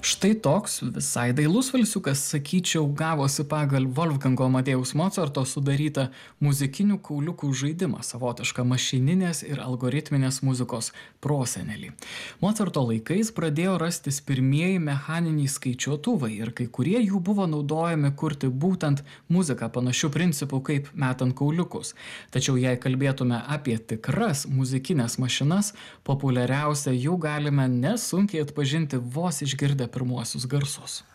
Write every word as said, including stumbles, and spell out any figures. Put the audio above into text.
Štai toks visai dailus valsiukas, sakyčiau, gavosi pagal Wolfgango Amadėjaus Mocarto sudarytą muzikinių kauliukų žaidimą, savotišką mašininės ir algoritminės muzikos prosenelį. Mocarto laikais pradėjo rastis pirmieji mechaniniai skaičiuotuvai ir kai kurie jų buvo naudojami kurti būtent muziką panašių principų kaip metant kauliukus. Tačiau jei kalbėtume apie tikras muzikinės mašinas, populiariausia jų galime nesunkiai atpažinti vos išgirdę pirmuosius garsus.